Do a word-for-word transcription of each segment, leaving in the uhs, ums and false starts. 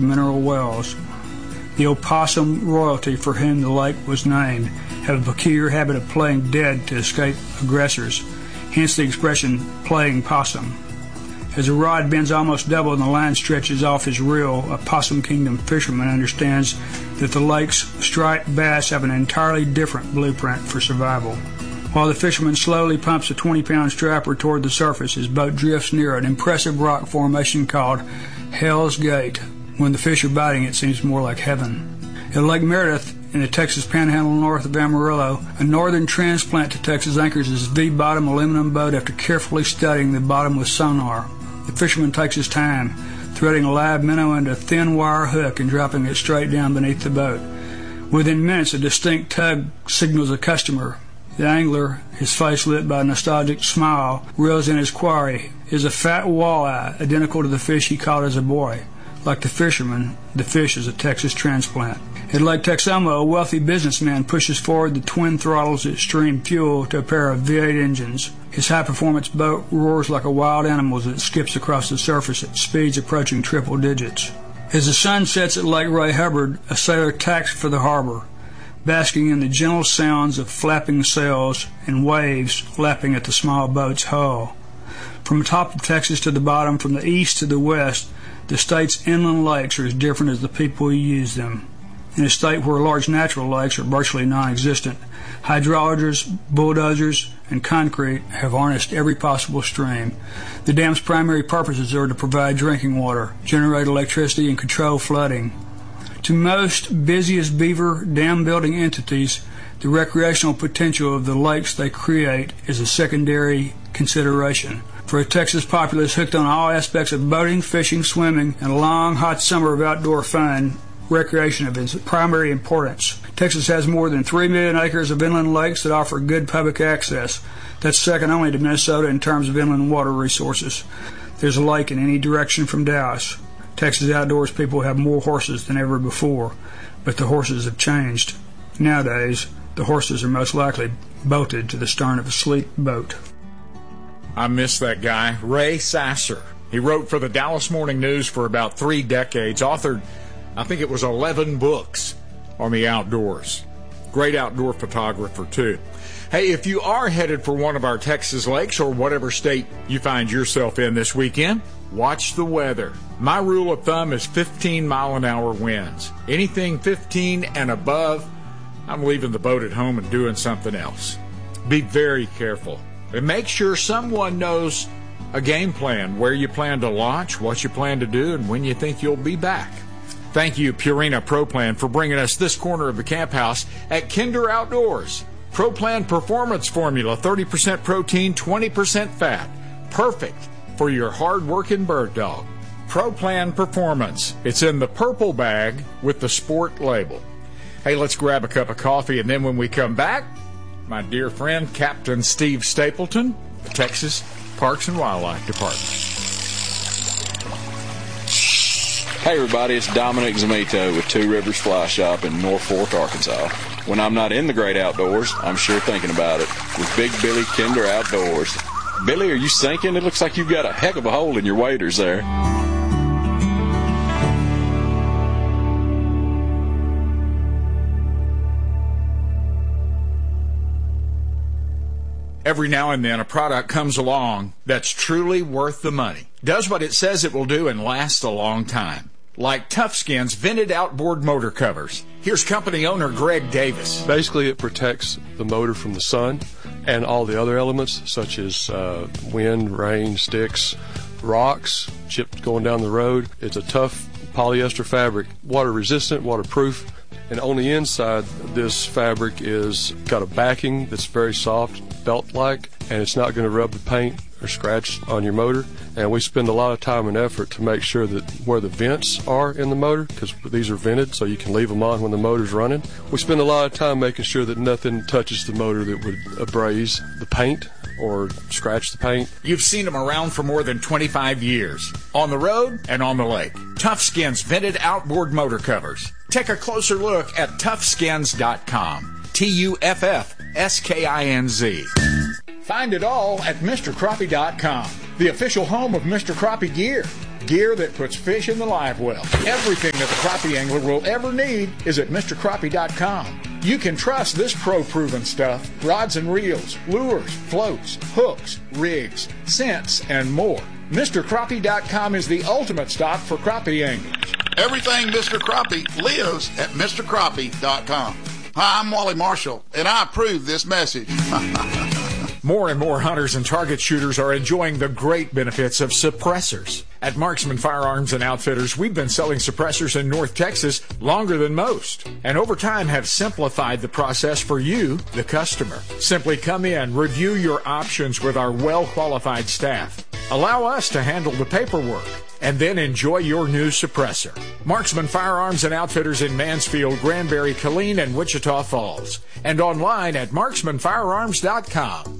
mineral wells. The opossum royalty, for whom the lake was named, have a peculiar habit of playing dead to escape aggressors, hence the expression playing possum. As a rod bends almost double and the line stretches off his reel, a Possum Kingdom fisherman understands that the lake's striped bass have an entirely different blueprint for survival. While the fisherman slowly pumps a twenty-pound strapper toward the surface, his boat drifts near an impressive rock formation called Hell's Gate. When the fish are biting, it seems more like heaven. At Lake Meredith, in the Texas Panhandle north of Amarillo, a northern transplant to Texas anchors his V-bottom aluminum boat after carefully studying the bottom with sonar. The fisherman takes his time, threading a live minnow into a thin wire hook and dropping it straight down beneath the boat. Within minutes, a distinct tug signals a customer. The angler, his face lit by a nostalgic smile, reels in his quarry. It is a fat walleye, identical to the fish he caught as a boy. Like the fisherman, the fish is a Texas transplant. At Lake Texoma, a wealthy businessman pushes forward the twin throttles at Extreme Fuel to a pair of V eight engines. His high-performance boat roars like a wild animal as it skips across the surface at speeds approaching triple digits. As the sun sets at Lake Ray Hubbard, a sailor tacks for the harbor, basking in the gentle sounds of flapping sails and waves lapping at the small boat's hull. From the top of Texas to the bottom, from the east to the west, the state's inland lakes are as different as the people who use them. In a state where large natural lakes are virtually non-existent, hydrologers, bulldozers, and concrete have harnessed every possible stream. The dam's primary purposes are to provide drinking water, generate electricity, and control flooding. To most busiest beaver dam-building entities, the recreational potential of the lakes they create is a secondary consideration. For a Texas populace hooked on all aspects of boating, fishing, swimming, and a long, hot summer of outdoor fun, recreation of its primary importance. Texas has more than three million acres of inland lakes that offer good public access. That's second only to Minnesota in terms of inland water resources. There's a lake in any direction from Dallas. Texas outdoors people have more horses than ever before, but the horses have changed. Nowadays, the horses are most likely bolted to the stern of a sleek boat. I miss that guy, Ray Sasser. He wrote for the Dallas Morning News for about three decades, authored, I think it was eleven books on the outdoors. Great outdoor photographer, too. Hey, if you are headed for one of our Texas lakes or whatever state you find yourself in this weekend, watch the weather. My rule of thumb is fifteen mile an hour winds. Anything fifteen and above, I'm leaving the boat at home and doing something else. Be very careful. And make sure someone knows a game plan, where you plan to launch, what you plan to do, and when you think you'll be back. Thank you, Purina ProPlan, for bringing us this corner of the camp house at Kinder Outdoors. ProPlan Performance Formula, thirty percent protein, twenty percent fat. Perfect for your hard-working bird dog. ProPlan Performance. It's in the purple bag with the sport label. Hey, let's grab a cup of coffee, and then when we come back, my dear friend, Captain Steve Stapleton, Texas Parks and Wildlife Department. Hey everybody, it's Dominic Zamito with Two Rivers Fly Shop in North Fork, Arkansas. When I'm not in the great outdoors, I'm sure thinking about it with Big Billy Kinder Outdoors. Billy, are you sinking? It looks like you've got a heck of a hole in your waders there. Every now and then a product comes along that's truly worth the money, does what it says it will do, and lasts a long time. Like Toughskin's vented outboard motor covers. Here's company owner Greg Davis. Basically, it protects the motor from the sun and all the other elements, such as uh, wind, rain, sticks, rocks, chips going down the road. It's a tough polyester fabric, water resistant, waterproof. And on the inside, this fabric is got a backing that's very soft, felt-like, and it's not going to rub the paint or scratch on your motor. And we spend a lot of time and effort to make sure that where the vents are in the motor, because these are vented so you can leave them on when the motor's running, we spend a lot of time making sure that nothing touches the motor that would abrase the paint or scratch the paint. You've seen them around for more than twenty-five years, on the road and on the lake. Toughskin's vented outboard motor covers. Take a closer look at toughskins dot com. T U F F S K I N Z. Find it all at Mr Crappie dot com, the official home of Mister Crappie gear. Gear that puts fish in the live well. Everything that the crappie angler will ever need is at Mister Crappie dot com. You can trust this pro-proven stuff. Rods and reels, lures, floats, hooks, rigs, scents, and more. Mister Crappie dot com is the ultimate stop for crappie anglers. Everything Mister Crappie lives at Mister Crappie dot com. Hi, I'm Wally Marshall, and I approve this message. More and more hunters and target shooters are enjoying the great benefits of suppressors. At Marksman Firearms and Outfitters, we've been selling suppressors in North Texas longer than most, and over time have simplified the process for you, the customer. Simply come in, review your options with our well-qualified staff. Allow us to handle the paperwork, and then enjoy your new suppressor. Marksman Firearms and Outfitters in Mansfield, Granbury, Killeen, and Wichita Falls, and online at Marksman Firearms dot com.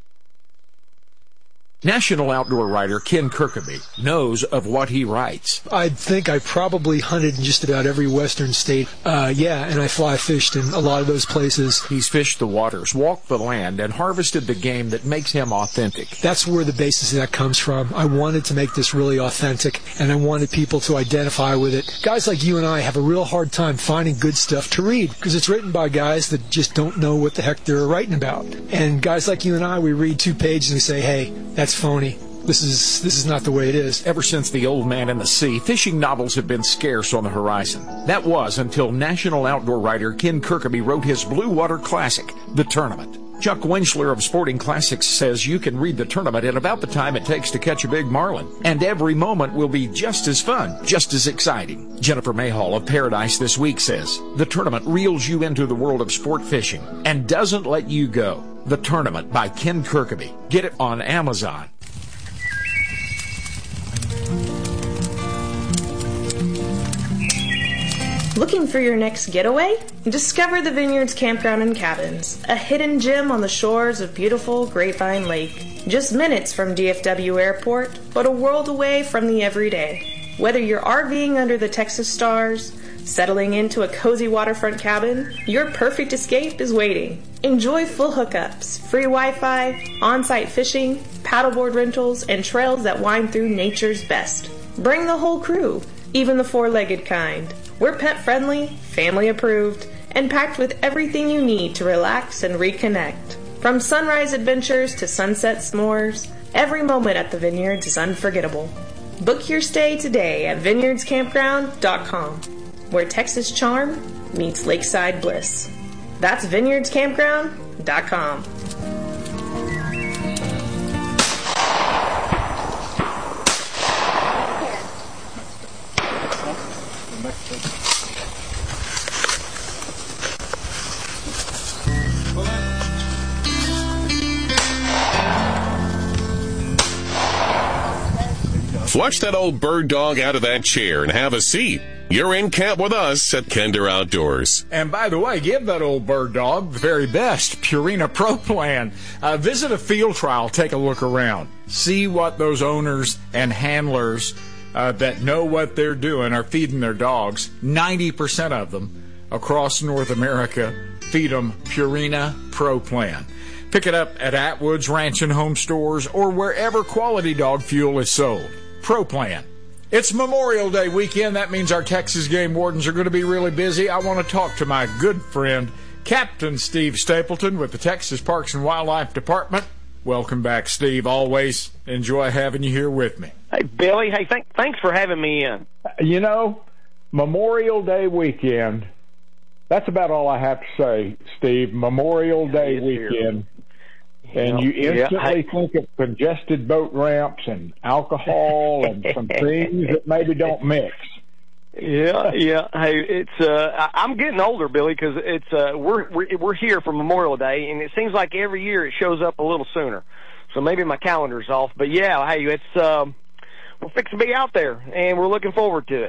National outdoor writer Ken Kirkaby knows of what he writes. I think I probably hunted in just about every western state. Uh, yeah, and I fly fished in a lot of those places. He's fished the waters, walked the land, and harvested the game that makes him authentic. That's where the basis of that comes from. I wanted to make this really authentic, and I wanted people to identify with it. Guys like you and I have a real hard time finding good stuff to read, because it's written by guys that just don't know what the heck they're writing about. And guys like you and I, we read two pages and we say, hey, that's phony. This is this is not the way it is. Ever since The Old Man and the Sea, fishing novels have been scarce on the horizon. That was until national outdoor writer Ken Kirkaby wrote his Blue Water Classic, The Tournament. Chuck Winchler of Sporting Classics says you can read The Tournament in about the time it takes to catch a big marlin. And every moment will be just as fun, just as exciting. Jennifer Mayhall of Paradise This Week says, The Tournament reels you into the world of sport fishing and doesn't let you go. The Tournament by Ken Kirkaby. Get it on Amazon. Looking for your next getaway? Discover the Vineyards Campground and Cabins, a hidden gem on the shores of beautiful Grapevine Lake. Just minutes from D F W Airport, but a world away from the everyday. Whether you're RVing under the Texas stars, settling into a cozy waterfront cabin, your perfect escape is waiting. Enjoy full hookups, free Wi-Fi, on-site fishing, paddleboard rentals, and trails that wind through nature's best. Bring the whole crew, even the four-legged kind. We're pet-friendly, family-approved, and packed with everything you need to relax and reconnect. From sunrise adventures to sunset s'mores, every moment at the Vineyards is unforgettable. Book your stay today at vineyards campground dot com, where Texas charm meets lakeside bliss. That's vineyards campground dot com. Flush that old bird dog out of that chair and have a seat. You're in camp with us at Kinder Outdoors. And by the way, give that old bird dog the very best, Purina Pro Plan. Uh, visit a field trial, take a look around. See what those owners and handlers uh, that know what they're doing are feeding their dogs. ninety percent of them across North America feed them Purina Pro Plan. Pick it up at Atwood's Ranch and Home Stores or wherever quality dog fuel is sold. Pro Plan. It's Memorial Day weekend. That means our Texas game wardens are going to be really busy. I want to talk to my good friend, Captain Steve Stapleton with the Texas Parks and Wildlife Department. Welcome back, Steve. Always enjoy having you here with me. Hey, Billy. Hey, th- thanks for having me in. You know, Memorial Day weekend, that's about all I have to say, Steve. Memorial Day weekend. And you instantly yeah, think of congested boat ramps and alcohol and some things that maybe don't mix. Yeah, yeah. Hey, it's uh, I'm getting older, Billy, because it's uh, we're, we're we're here for Memorial Day, and it seems like every year it shows up a little sooner. So maybe my calendar's off, but yeah, hey, it's um, we're fixing to be out there, and we're looking forward to it.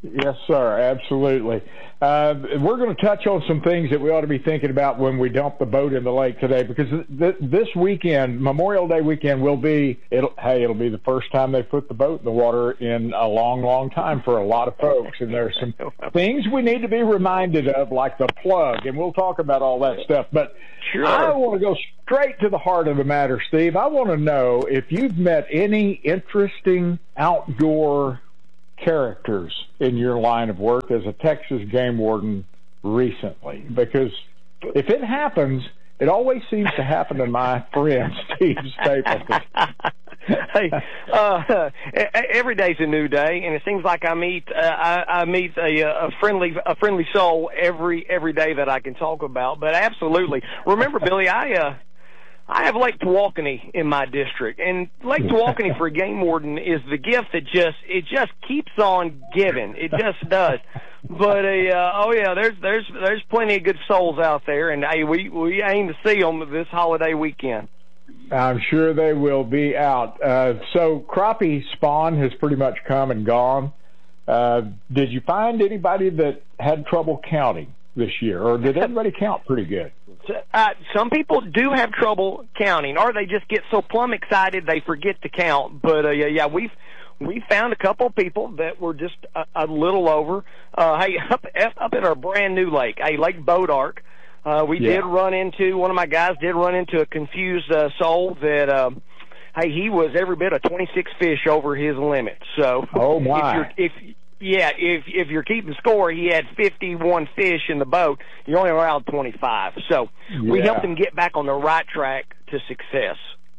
Yes, sir. Absolutely. Uh, we're going to touch on some things that we ought to be thinking about when we dump the boat in the lake today, because th- this weekend, Memorial Day weekend, will be, it'll, hey, it'll be the first time they put the boat in the water in a long, long time for a lot of folks. And there's some things we need to be reminded of, like the plug, and we'll talk about all that stuff. But sure. I want to go straight to the heart of the matter, Steve. I want to know if you've met any interesting outdoor characters in your line of work as a Texas game warden recently, because if it happens, it always seems to happen to my friend Steve Stapleton. Hey, uh, every day's a new day, and it seems like I meet uh, I, I meet a, a friendly a friendly soul every every day that I can talk about. But absolutely, remember, Billy, I uh, I have Lake Tawakoni in my district, and Lake Tawakoni for a game warden is the gift that just it just keeps on giving. It just does. But uh, oh yeah, there's there's there's plenty of good souls out there, and hey, we we aim to see them this holiday weekend. I'm sure they will be out. Uh, so crappie spawn has pretty much come and gone. Uh, did you find anybody that had trouble counting this year, or did everybody count pretty good? Uh, some people do have trouble counting, or they just get so plumb excited they forget to count. But uh, yeah, yeah, we've we found a couple of people that were just a, a little over. Uh, hey, up up at our brand new lake, hey, Lake Bodark, uh, we yeah. did run into one of my guys did run into a confused uh, soul that. Uh, hey, he was every bit of twenty-six fish over his limit. So, oh my! If you're, if Yeah, if if you're keeping score, he had fifty-one fish in the boat. You're only allowed twenty-five. So we yeah. helped him get back on the right track to success.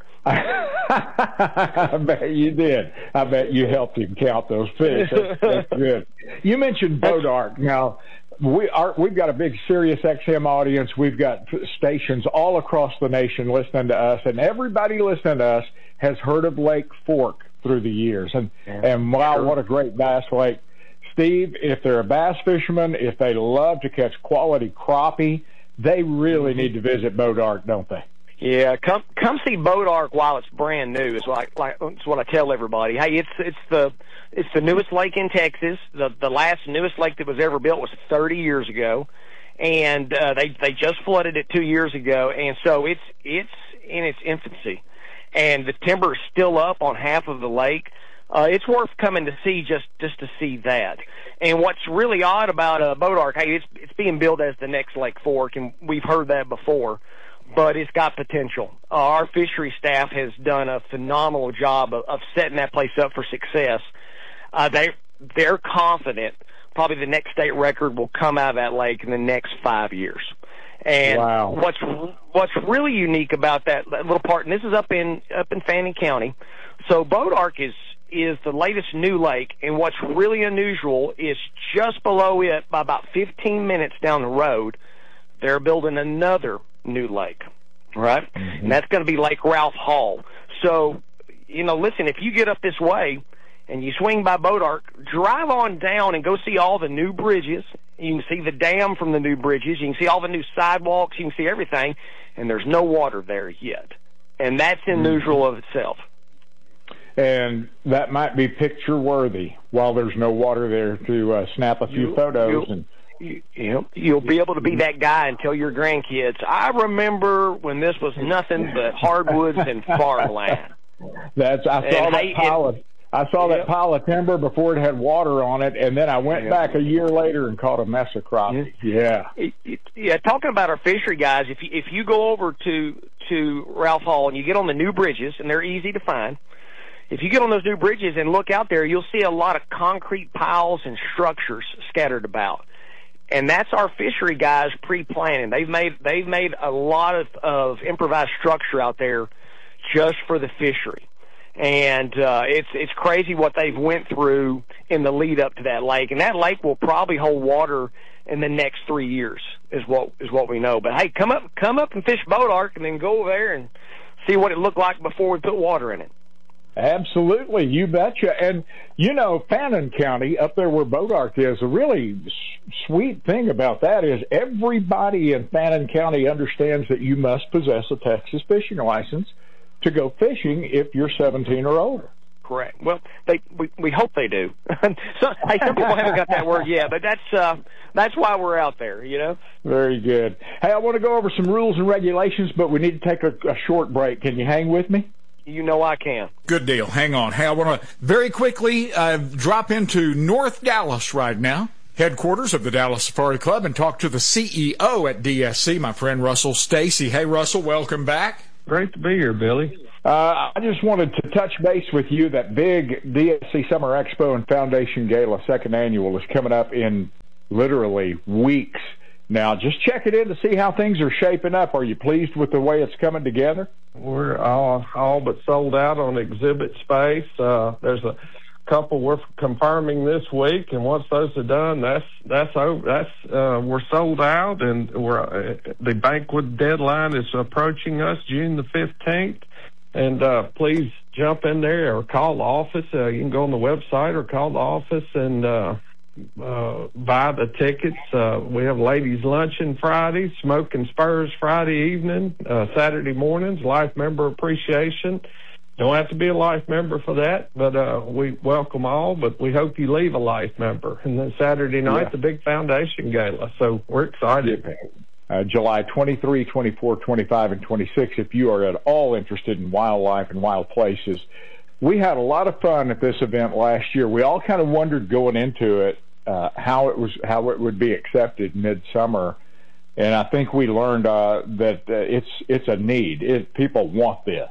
I bet you did. I bet you helped him count those fish. That's, that's good. You mentioned Bodark. Now, we are, we've got a big Sirius X M audience. We've got stations all across the nation listening to us, and everybody listening to us has heard of Lake Fork through the years. And, and wow, what a great bass lake. Steve, if they're a bass fisherman, if they love to catch quality crappie, they really need to visit Bodark, don't they? Yeah, come come see Bodark while it's brand new. Is like like it's what I tell everybody. Hey, it's it's the it's the newest lake in Texas. The the last newest lake that was ever built was thirty years ago, and uh, they they just flooded it two years ago, and so it's it's in its infancy, and the timber is still up on half of the lake. Uh, it's worth coming to see just, just to see that. And what's really odd about uh, Bodark, hey, it's, it's being billed as the next Lake Fork, and we've heard that before, but it's got potential. Uh, our fishery staff has done a phenomenal job of, of setting that place up for success. Uh, they, they're confident probably the next state record will come out of that lake in the next five years. And wow. what's what's really unique about that, that little part, and this is up in up in Fannin County, so Bodark is is the latest new lake, and what's really unusual is just below it, by about fifteen minutes down the road, they're building another new lake, right? Mm-hmm. And that's going to be Lake Ralph Hall. So, you know, listen, if you get up this way and you swing by Bodark, drive on down and go see all the new bridges. You can see the dam from the new bridges. You can see all the new sidewalks. You can see everything, and there's no water there yet. And that's unusual of itself. And that might be picture worthy while there's no water there to uh, snap a few you, photos. You'll, and you, you'll, you'll be able to be that guy and tell your grandkids, I remember when this was nothing but hardwoods and farmland. That's I saw and that hey, pile it, of I saw yeah. that pile of timber before it had water on it, and then I went yeah. back a year later and caught a mess of crappie. Yeah. Yeah. It, it, yeah, talking about our fishery guys, if you, if you go over to to Ralph Hall and you get on the new bridges, and they're easy to find, if you get on those new bridges and look out there, you'll see a lot of concrete piles and structures scattered about. And that's our fishery guys pre-planning. They've made they've made a lot of, of improvised structure out there just for the fishery. And uh, it's it's crazy what they've went through in the lead up to that lake. And that lake will probably hold water in the next three years, is what is what we know. But hey, come up come up and fish Bodark, and then go over there and see what it looked like before we put water in it. Absolutely, you betcha. And, you know, Fannin County, up there where Bodark is, a really s- sweet thing about that is everybody in Fannin County understands that you must possess a Texas fishing license to go fishing if you're seventeen or older. Correct. Well, they we, we hope they do. so, hey, some people haven't got that word yet, but that's uh, that's why we're out there, you know. Very good. Hey, I want to go over some rules and regulations, but we need to take a, a short break. Can you hang with me? You know I can. Good deal. Hang on. Hey, I want to very quickly uh, drop into North Dallas right now, headquarters of the Dallas Safari Club, and talk to the C E O at D S C, my friend Russell Stacy. Hey, Russell, welcome back. Great to be here, Billy. Uh, I just wanted to touch base with you. That big D S C Summer Expo and Foundation Gala second annual is coming up in literally weeks now. Just check it in to see how things are shaping up. Are you pleased with the way it's coming together? We're all, all but sold out on exhibit space. Uh, there's a couple we're confirming this week, and once those are done, that's that's over. That's uh, we're sold out, and we're uh, the banquet deadline is approaching us, June the fifteenth. And uh, please jump in there or call the office. Uh, you can go on the website or call the office and uh, uh, buy the tickets. Uh, we have ladies' luncheon Friday, Smoke and Spurs Friday evening, uh, Saturday mornings, life member appreciation. Don't have to be a life member for that, but uh, we welcome all. But we hope you leave a life member. And then Saturday night, yeah. the big foundation gala. So we're excited. Yeah. Uh, July twenty-third, twenty-fourth, twenty-fifth, and twenty-sixth, if you are at all interested in wildlife and wild places. We had a lot of fun at this event last year. We all kind of wondered going into it uh, how it was, how it would be accepted midsummer, and I think we learned uh, that uh, it's it's a need. It, people want this.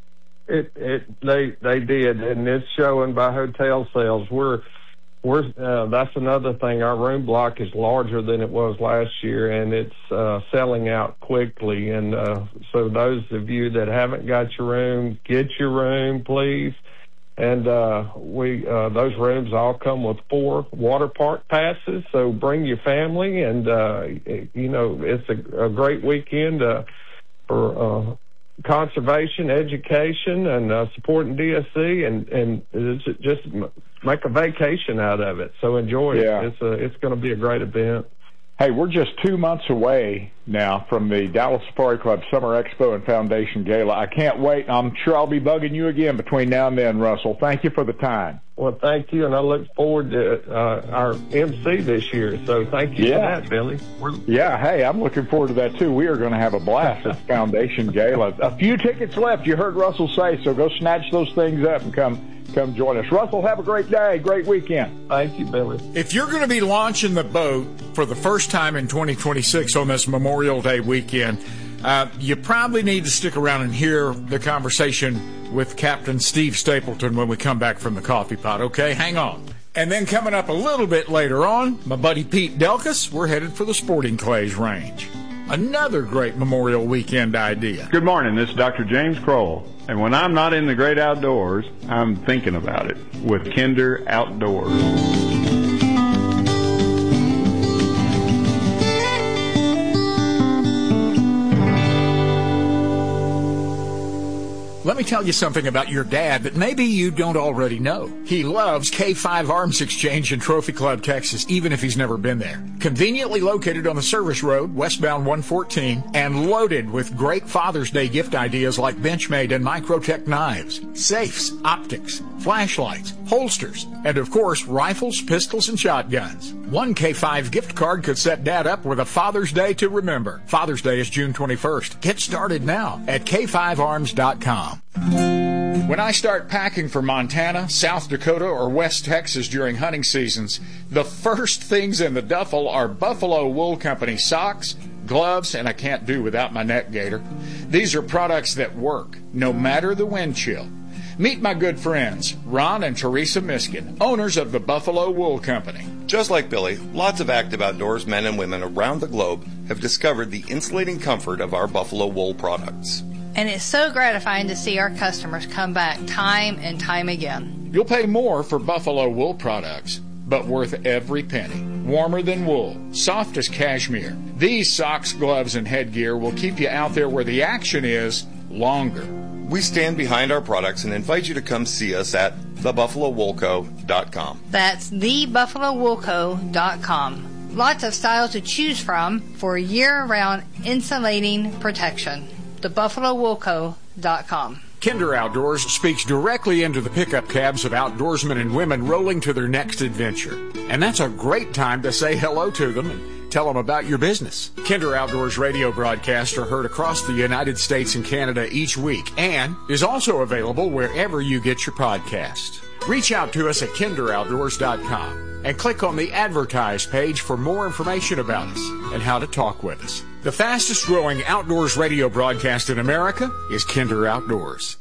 It it they they did, and it's showing by hotel sales. We're We're, uh, that's another thing. Our room block is larger than it was last year, and it's uh, selling out quickly. And uh, so those of you that haven't got your room, get your room, please. And uh, we uh, those rooms all come with four water park passes, so bring your family. And, uh, you know, it's a, a great weekend uh, for uh, conservation, education, and uh, supporting D S C, and, and it's just make a vacation out of it. So enjoy yeah. it. It's a, it's going to be a great event. Hey, we're just two months away now from the Dallas Safari Club Summer Expo and Foundation Gala. I can't wait. I'm sure I'll be bugging you again between now and then, Russell. Thank you for the time. Well, thank you, and I look forward to uh, our M C this year. So thank you yeah. for that, Billy. We're- yeah, hey, I'm looking forward to that, too. We are going to have a blast at the Foundation Gala. A few tickets left, you heard Russell say, so go snatch those things up and come come join us. Russell, have a great day, great weekend. Thank you, Billy. If you're going to be launching the boat for the first time in twenty twenty-six on this Memorial Day weekend, uh, you probably need to stick around and hear the conversation with Captain Steve Stapleton when we come back from the coffee pot, okay? Hang on. And then coming up a little bit later on, my buddy Pete Delkus, we're headed for the Sporting Clays Range. Another great Memorial Weekend idea. Good morning, this is Doctor James Kroll. And when I'm not in the great outdoors, I'm thinking about it with Kinder Outdoors. Let me tell you something about your dad that maybe you don't already know. He loves K five Arms Exchange in Trophy Club, Texas, even if he's never been there. Conveniently located on the service road, westbound one fourteen, and loaded with great Father's Day gift ideas like Benchmade and Microtech knives, safes, optics, flashlights, holsters, and of course, rifles, pistols, and shotguns. One K five gift card could set Dad up with a Father's Day to remember. Father's Day is June twenty-first. Get started now at K five arms dot com. When I start packing for Montana, South Dakota, or West Texas during hunting seasons, the first things in the duffel are Buffalo Wool Company socks, gloves, and I can't do without my neck gaiter. These are products that work, no matter the wind chill. Meet my good friends, Ron and Teresa Miskin, owners of the Buffalo Wool Company. Just like Billy, lots of active outdoors men and women around the globe have discovered the insulating comfort of our Buffalo Wool products. And it's so gratifying to see our customers come back time and time again. You'll pay more for Buffalo Wool products, but worth every penny. Warmer than wool, soft as cashmere. These socks, gloves, and headgear will keep you out there where the action is longer. We stand behind our products and invite you to come see us at the buffalo wool co dot com. That's the buffalo wool co dot com. Lots of styles to choose from for year-round insulating protection. the buffalo wool co dot com. Kinder Outdoors speaks directly into the pickup cabs of outdoorsmen and women rolling to their next adventure. And that's a great time to say hello to them and tell them about your business. Kinder Outdoors radio broadcasts are heard across the United States and Canada each week and is also available wherever you get your podcast. Reach out to us at kinder outdoors dot com and click on the Advertise page for more information about us and how to talk with us. The fastest growing outdoors radio broadcast in America is Kinder Outdoors.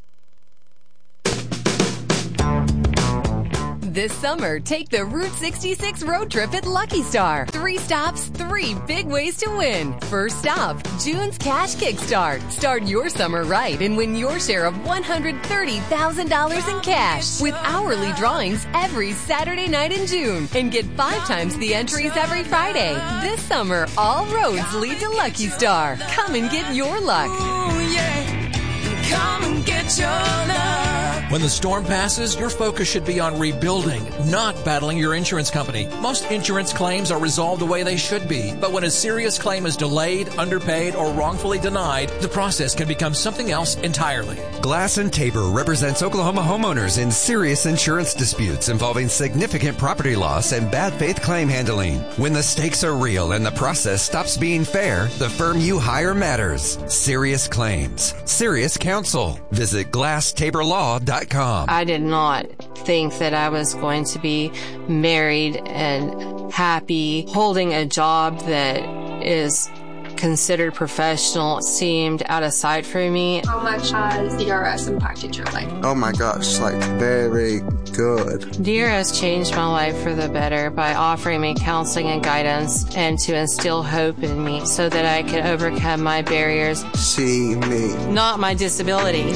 This summer, take the Route sixty-six road trip at Lucky Star. Three stops, three big ways to win. First stop, June's Cash Kickstart. Start your summer right and win your share of one hundred thirty thousand dollars in cash with hourly drawings every Saturday night in June. And get five times the entries every Friday. This summer, all roads lead to Lucky Star. Come and get your luck. Ooh, yeah. Come and get your luck. When the storm passes, your focus should be on rebuilding, not battling your insurance company. Most insurance claims are resolved the way they should be, but when a serious claim is delayed, underpaid, or wrongfully denied, the process can become something else entirely. Glass and Tabor represents Oklahoma homeowners in serious insurance disputes involving significant property loss and bad faith claim handling. When the stakes are real and the process stops being fair, the firm you hire matters. Serious Claims. Serious Counsel. Visit glass tabor law dot com. I did not think that I was going to be married and happy. Holding a job that is considered professional seemed out of sight for me. How much has D R S impacted your life? Oh my gosh, like very good. D R S changed my life for the better by offering me counseling and guidance and to instill hope in me so that I could overcome my barriers. See me. Not my disability.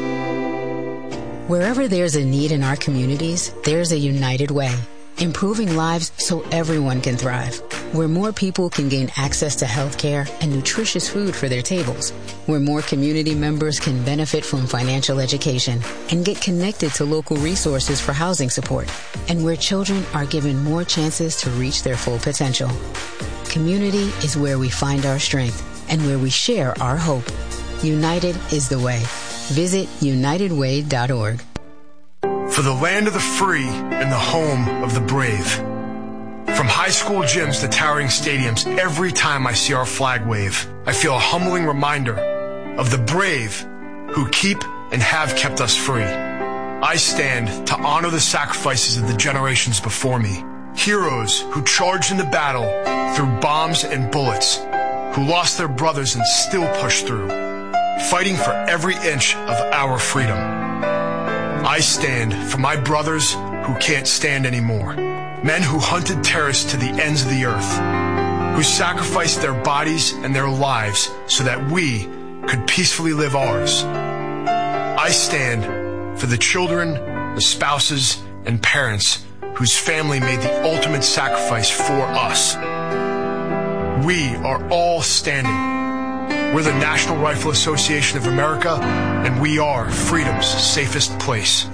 Wherever there's a need in our communities, there's a United Way. Improving lives so everyone can thrive. Where more people can gain access to health care and nutritious food for their tables. Where more community members can benefit from financial education and get connected to local resources for housing support. And where children are given more chances to reach their full potential. Community is where we find our strength and where we share our hope. United is the way. Visit united way dot org. For the land of the free and the home of the brave. From high school gyms to towering stadiums, every time I see our flag wave, I feel a humbling reminder of the brave who keep and have kept us free. I stand to honor the sacrifices of the generations before me. Heroes who charged into battle through bombs and bullets, who lost their brothers and still pushed through, fighting for every inch of our freedom. I stand for my brothers who can't stand anymore. Men who hunted terrorists to the ends of the earth, who sacrificed their bodies and their lives so that we could peacefully live ours. I stand for the children, the spouses, and parents whose family made the ultimate sacrifice for us. We are all standing. We're the National Rifle Association of America, and we are freedom's safest place.